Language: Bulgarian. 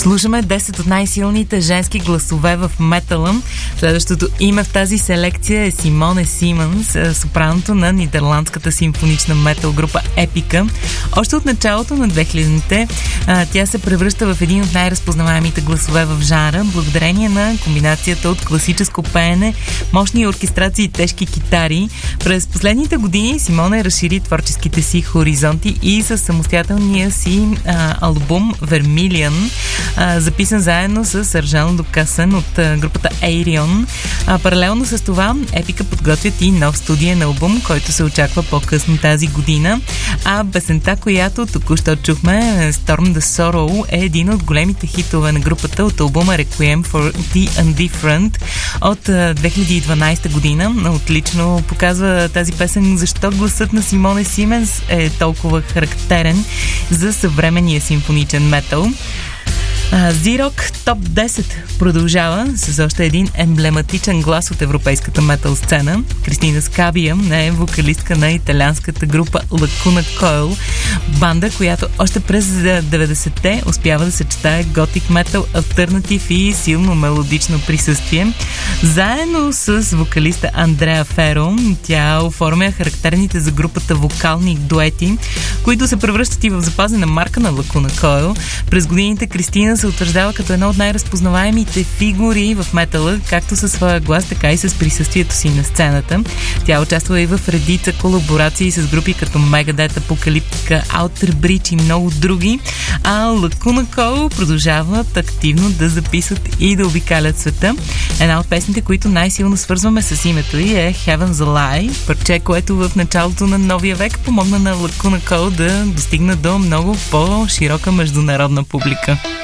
Слушаме 10 от най-силните женски гласове в метала. Следващото име в тази селекция е Симоне Симънс, сопраното на нидерландската симфонична метал група Епика. Още от началото на 2000-те тя се превръща в един от най-разпознаваемите гласове в жанра, благодарение на комбинацията от класическо пеене, мощни оркестрации и тежки китари. През последните години Симоне разшири творческите си хоризонти и със самостоятелния си албум Vermilion, записан заедно с Аржано Докасен от групата Ayreon. Паралелно с това Епика подготвят и нов студиен албум, който се очаква по-късно тази година. А песента, която току-що чухме, Storm the Sorrow, е един от големите хитове на групата от албума Requiem for the Indifferent от 2012 година. Отлично показва тази песен защо гласът на Симоне Симънс е толкова характерен за съвременния симфоничен метал. Z-Rock Топ 10 продължава с още един емблематичен глас от европейската метал сцена. Кристина Скабия е вокалистка на италианската група Lacuna Coil, банда, която още през 90-те успява да съчетае готик метал, алтернатив и силно мелодично присъствие. Заедно с вокалиста Андреа Феро тя оформя характерните за групата вокални дуети, които се превръщат и в запазена марка на Lacuna Coil. През годините Кристина се утвърждава като една от най-разпознаваемите фигури в метала, както със своя глас, така и с присъствието си на сцената. Тя участва и в редица колаборации с групи като Megadeth, Apocalyptica, Outer Bridge и много други, а Lacuna Coil продължават активно да записват и да обикалят света. Една от песните, които най-силно свързваме с името й, е Heaven's a Lie, парче, което в началото на новия век помогна на Lacuna Coil да достигна до много по-широка международна публика.